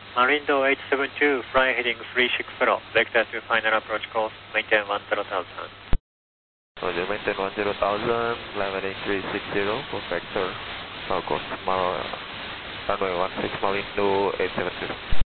Marindo 872, fly heading 360, vector to final approach course, maintain 10,000. Roger, maintain 10,000, fly heading 360, for vector, south course, runway 16, Marindo 872.